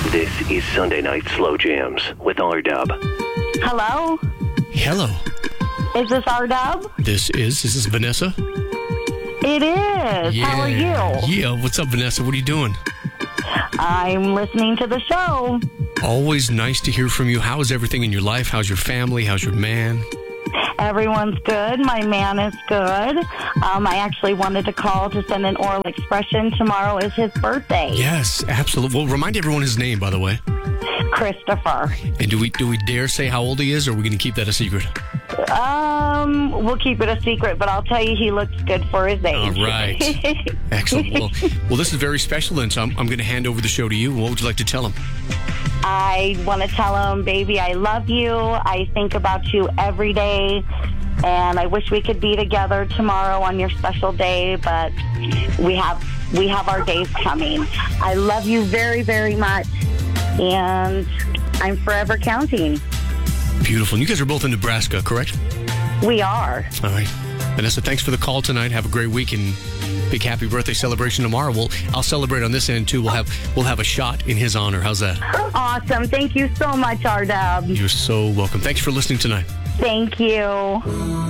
This is Sunday Night Slow Jams with R-Dub. Hello? Hello. Is this R-Dub? This is Vanessa? It is. Yeah. How are you? Yeah, what's up, Vanessa? What are you doing? I'm listening to the show. Always nice to hear from you. How is everything in your life? How's your family? How's your man? Everyone's good. My man is good. I actually wanted to call to send an oral expression. Tomorrow is his birthday. Yes, absolutely. Well, remind everyone his name, by the way. Christopher. And do we dare say how old he is, or are we going to keep that a secret? We'll keep it a secret, but I'll tell you he looks good for his age. All right. Excellent. Well, this is very special, and so I'm going to hand over the show to you. What would you like to tell him? I want to tell him, baby, I love you. I think about you every day. And I wish we could be together tomorrow on your special day, but we have our days coming. I love you very, very much, and I'm forever counting. Beautiful. And you guys are both in Nebraska, correct? We are. All right. Vanessa, thanks for the call tonight. Have a great week and big happy birthday celebration tomorrow. I'll celebrate on this end too. We'll have a shot in his honor. How's that? Awesome. Thank you so much, R-Dub. You're so welcome. Thanks for listening tonight. Thank you.